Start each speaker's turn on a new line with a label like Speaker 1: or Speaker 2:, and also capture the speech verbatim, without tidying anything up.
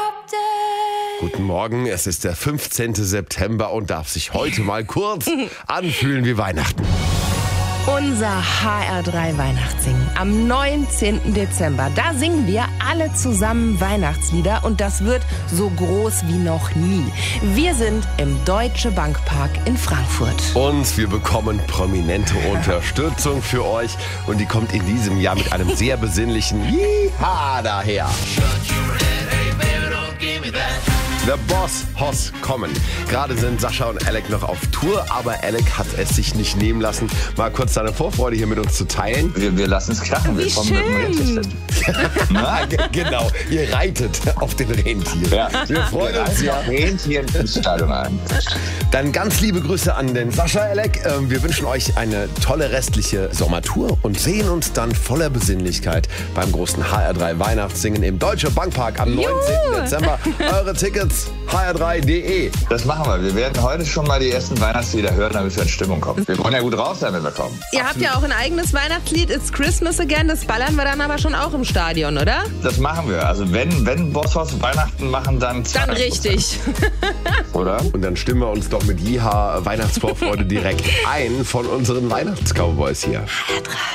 Speaker 1: Guten Morgen, es ist der fünfzehnten September und darf sich heute mal kurz anfühlen wie Weihnachten.
Speaker 2: Unser H R drei Weihnachtssingen am neunzehnten Dezember. Da singen wir alle zusammen Weihnachtslieder und das wird so groß wie noch nie. Wir sind im Deutsche Bank Park in Frankfurt.
Speaker 1: Und wir bekommen prominente Unterstützung für euch und die kommt in diesem Jahr mit einem sehr besinnlichen Yeehaw daher. The Boss Hoss kommen. Gerade sind Sascha und Alec noch auf Tour, aber Alec hat es sich nicht nehmen lassen, mal kurz seine Vorfreude hier mit uns zu teilen.
Speaker 3: Wir, wir lassen es krachen.
Speaker 2: Wie
Speaker 3: wir kommen
Speaker 2: schön.
Speaker 3: Mit dem
Speaker 1: G- genau, ihr reitet auf den Rentier.
Speaker 3: ja.
Speaker 1: Wir freuen
Speaker 3: wir
Speaker 1: uns ja.
Speaker 3: Rentier ins Stadion ein.
Speaker 1: Dann ganz liebe Grüße an den Sascha, Alec. Ähm, Wir wünschen euch eine tolle restliche Sommertour und sehen uns dann voller Besinnlichkeit beim großen H R drei Weihnachtssingen im Deutsche Bank Park am neunzehnten Dezember. Eure Tickets h r drei punkt d e.
Speaker 3: Das machen wir. Wir werden heute schon mal die ersten Weihnachtslieder hören, damit wir in Stimmung kommen. Wir wollen ja gut raus sein, wenn wir kommen.
Speaker 2: Ihr habt ja auch ein eigenes Weihnachtslied, It's Christmas Again. Das ballern wir dann aber schon auch im Stadion, oder?
Speaker 3: Das machen wir. Also wenn, wenn Bosshaus Weihnachten machen, dann
Speaker 2: Dann richtig.
Speaker 3: Oder?
Speaker 1: Und dann stimmen wir uns doch mit Jiha Weihnachtsvorfreude direkt ein von unseren Weihnachtscowboys hier.
Speaker 2: H R drei.